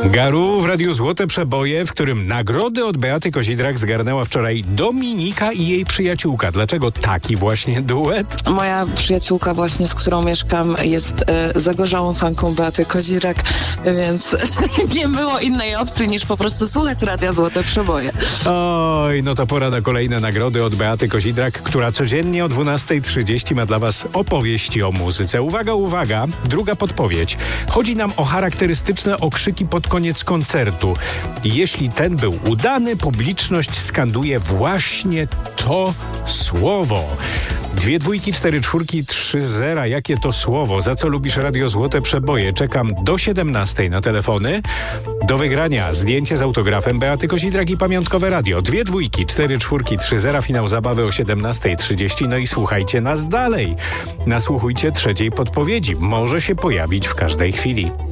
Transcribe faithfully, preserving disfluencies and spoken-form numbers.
Garu w Radiu Złote Przeboje, w którym nagrody od Beaty Kozidrak zgarnęła wczoraj Dominika i jej przyjaciółka. Dlaczego taki właśnie duet? Moja przyjaciółka właśnie, z którą mieszkam, jest e, zagorzałą fanką Beaty Kozidrak, więc nie było innej opcji niż po prostu słuchać Radia Złote Przeboje. Oj, no to pora na kolejne nagrody od Beaty Kozidrak, która codziennie o dwunasta trzydzieści ma dla was opowieści o muzyce. Uwaga, uwaga, druga podpowiedź. Chodzi nam o charakterystyczne okrzyki pod koniec koncertu. Jeśli ten był udany, publiczność skanduje właśnie to słowo. Dwie dwójki, cztery czwórki, trzy zera. Jakie to słowo? Za co lubisz Radio Złote Przeboje? Czekam do siedemnastej na telefony. Do wygrania zdjęcie z autografem Beaty Kozidrak i pamiątkowe radio. Dwie dwójki, cztery czwórki, trzy zera. Finał zabawy o siedemnasta trzydzieści. No i słuchajcie nas dalej. Nasłuchujcie trzeciej podpowiedzi. Może się pojawić w każdej chwili.